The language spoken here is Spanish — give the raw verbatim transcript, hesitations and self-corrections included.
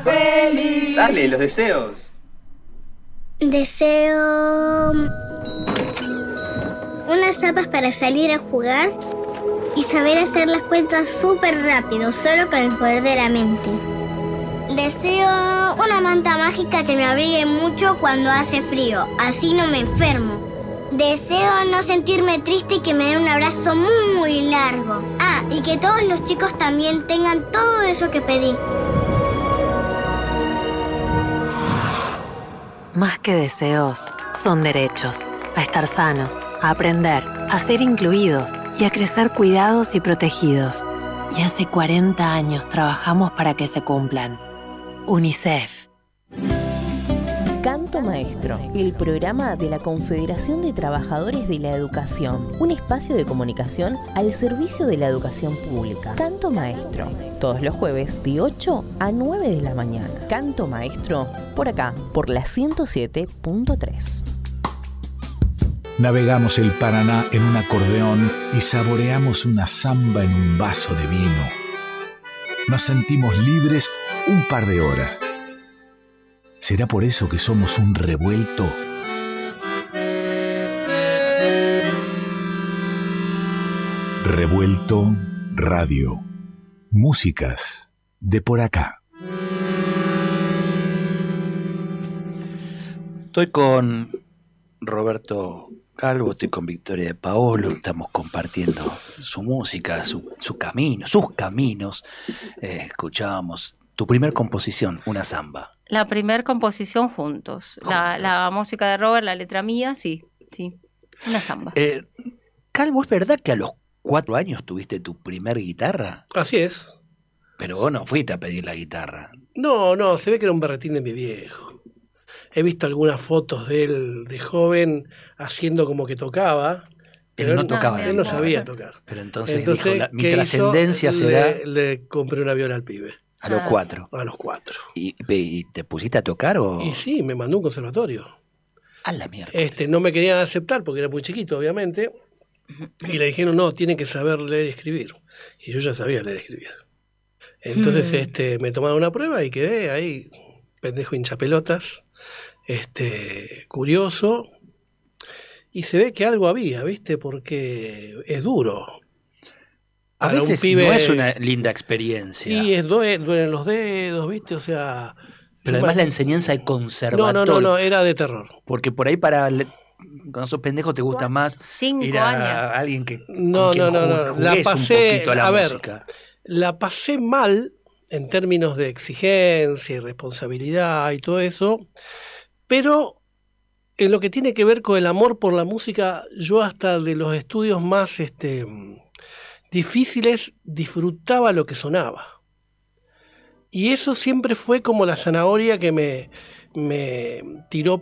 feliz. Dale, los deseos. Deseo unas zapas para salir a jugar y saber hacer las cuentas súper rápido, solo con el poder de la mente. Deseo una manta mágica que me abrigue mucho cuando hace frío, así no me enfermo. Deseo no sentirme triste y que me den un abrazo muy largo. Ah, y que todos los chicos también tengan todo eso que pedí. Más que deseos, son derechos. A estar sanos, a aprender, a ser incluidos y a crecer cuidados y protegidos. Y hace cuarenta años trabajamos para que se cumplan. UNICEF. Canto Maestro, el programa de la Confederación de Trabajadores de la Educación. Un espacio de comunicación al servicio de la educación pública. Canto Maestro, todos los jueves de ocho a nueve de la mañana. Canto Maestro, por acá, por la ciento siete punto tres. Navegamos el Paraná en un acordeón y saboreamos una samba en un vaso de vino. Nos sentimos libres un par de horas. ¿Será por eso que somos un revuelto? Revuelto Radio. Músicas de por acá. Estoy con Roberto Calvo, estoy con Victoria de Paolo, estamos compartiendo su música, su, su camino, sus caminos. Eh, escuchábamos tu primer composición, una samba. La primer composición juntos. La, la música de Robert, la letra mía, sí, sí, una samba. Eh, Calvo, ¿es verdad que a los cuatro años tuviste tu primer guitarra? Así es. Pero vos no fuiste a pedir la guitarra. No, no, se ve que era un berretín de mi viejo. He visto algunas fotos de él de joven haciendo como que tocaba. Él no tocaba. Él no sabía tocar. Pero entonces, entonces dijo, la, mi ¿qué trascendencia hizo? será... Le, le compré una viola al pibe. A los cuatro. A los cuatro. ¿Y, y te pusiste a tocar o...? Y sí, me mandó un conservatorio. A la mierda. Este, no me querían aceptar porque era muy chiquito, obviamente. Y le dijeron, no, tiene que saber leer y escribir. Y yo ya sabía leer y escribir. Entonces hmm. este, me tomaron una prueba y quedé ahí, pendejo hinchapelotas, este, curioso. Y se ve que algo había, ¿viste? Porque es duro. A Para veces un pibe, no es una linda experiencia. Y es due, duelen los dedos, ¿viste? O sea... Pero además me... la enseñanza del conservatorio. No, no, no, no, era de terror. Porque por ahí para... Cuando sos pendejo te gusta más Cinco ir a años. alguien que... No, no, no, no. La pasé, a, la a ver, música. La pasé mal en términos de exigencia y responsabilidad y todo eso, pero en lo que tiene que ver con el amor por la música, yo hasta de los estudios más este, difíciles disfrutaba lo que sonaba. Y eso siempre fue como la zanahoria que me, me tiró